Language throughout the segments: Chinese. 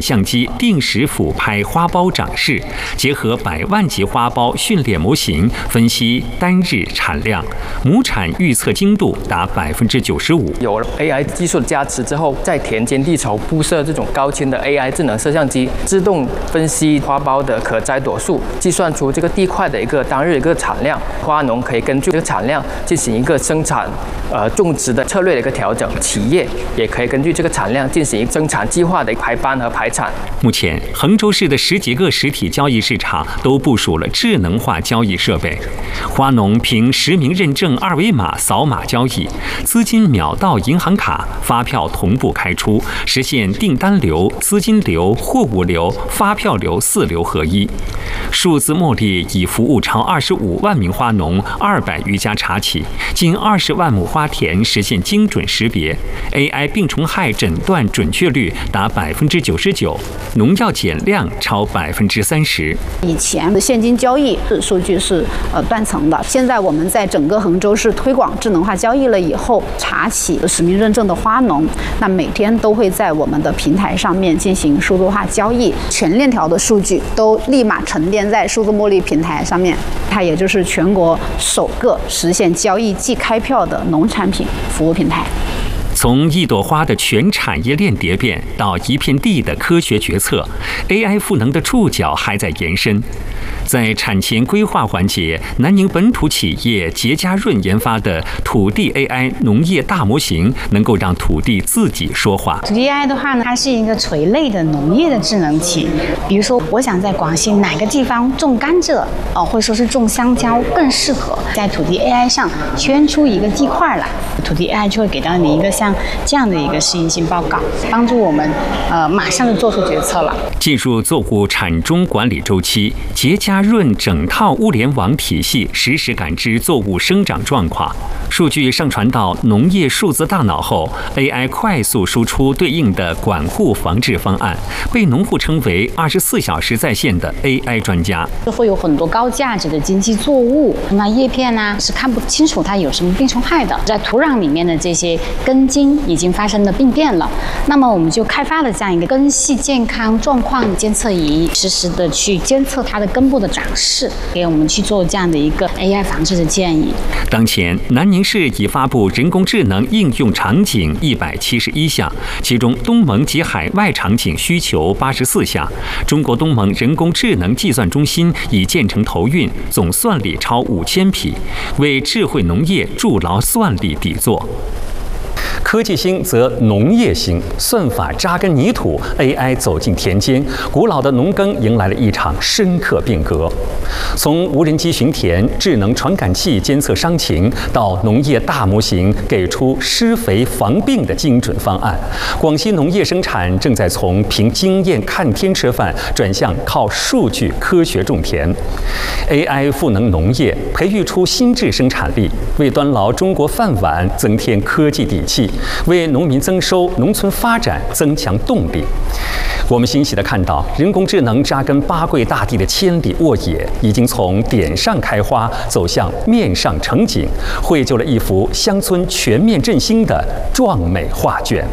相机定时俯拍花苞长势，结合100万级花苞训练模型，分析单日产量，亩产预测精度达95%。 有了 AI 技术的加持之后，在田间地头铺设这种高清的 AI 智能摄像机，自动分析花苞的可摘朵数，计算出这个地块的一个当日一个产量。花农可以根据这个产量进行一个生产种植的策略的一个调整，企业也可以根据这个产量进行生产计划的排班和排产。 目前，衡州市的10几个实体交易市场都部署了智能化交易设备，花农凭实名认证2维码扫码交易，资金秒到银行卡，发票同步开出，实现订单流、资金流、货物流、发票流4流合一。数字茉莉已服务超25万名花农，200余家茶企，近20万亩花田实现精准识别 ，AI 病虫害诊断准确率达99%，农药减量超30%。 以前的现金交易数据是断层的，现在我们在整个衡州市推广智能化交易了以后，茶企实名认证的花农，那每天都会在我们的平台上面进行数字化交易，全链条的数据都立马沉淀在数字茉莉平台上面，它也就是全国首个实现交易即开票的农产品服务平台。 从一朵花的全产业链蝶变到一片地的科学决策 ，AI 赋能的触角还在延伸。在产前规划环节，南宁本土企业杰家润研发的土地 AI 农业大模型，能够让土地自己说话。 土地 AI 的话呢，它是一个垂类的农业的智能体。比如说，我想在广西哪个地方种甘蔗，或者说是种香蕉更适合，在土地 AI 上圈出一个地块来，土地 AI 就会给到你一个像这样的一个适应性报告，帮助我们马上就做出决策了。 进入作物产中管理周期，杰家润整套物联网体系实时感知作物生长状况，数据上传到农业数字大脑后 ，AI 快速输出对应的管护防治方案，被农户称为24小时在线的 AI 专家。 会有很多高价值的经济作物，那叶片呢是看不清楚它有什么病虫害的，在土壤里面的这些根茎已经发生了病变了，那么我们就开发了这样一个根系健康状况监测仪，实时的去监测它的根部的长势，给我们去做这样的一个 AI 防治的建议。 当前，南宁市已发布人工智能应用场景171项，其中东盟及海外场景需求84项。中国东盟人工智能计算中心已建成投运，总算力超5000匹，为智慧农业筑牢算力底座。科技兴则农业兴，算法扎根泥土 ，AI 走进田间，古老的农耕迎来了一场深刻变革。从无人机巡田、智能传感器监测伤情，到农业大模型给出施肥防病的精准方案，广西农业生产正在从凭经验看天吃饭，转向靠数据科学种田。AI 赋能农业，培育出新质生产力，为端牢中国饭碗增添科技底气，为农民增收、农村发展增强动力。我们欣喜地看到，人工智能扎根八桂大地的千里沃野，已经从点上开花走向面上成景，绘就了一幅乡村全面振兴的壮美画卷。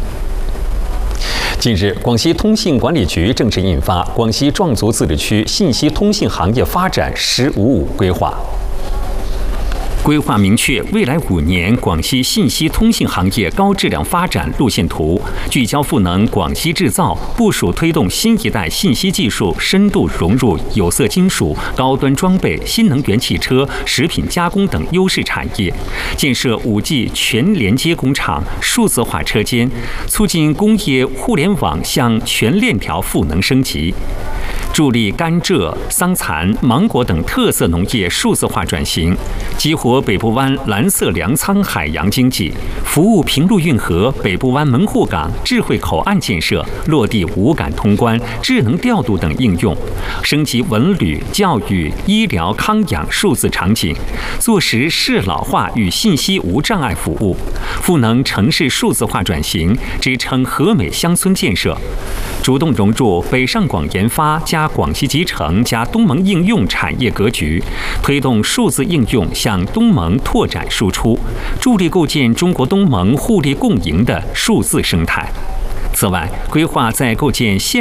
近日，广西通信管理局正式印发《广西壮族自治区信息通信行业发展“15+5”规划》。规划明确未来5年广西信息通信行业高质量发展路线图，聚焦赋能广西制造，部署推动新一代信息技术深度融入有色金属、高端装备、新能源汽车、食品加工等优势产业，建设5G 全连接工厂、数字化车间，促进工业互联网向全链条赋能升级。助力甘蔗、桑蚕、芒果等特色农业数字化转型，激活北部湾蓝色粮仓海洋经济，服务平陆运河、北部湾门户港智慧口岸建设落地无感通关、智能调度等应用，升级文旅、教育、医疗、康养数字场景，做实适老化与信息无障碍服务，赋能城市数字化转型，支撑和美乡村建设。主动融入北上广研发加广西集成加东盟应用产业格局，推动数字应用向东盟拓展输出，助力构建中国东盟互利共赢的数字生态。此外，规划在构建现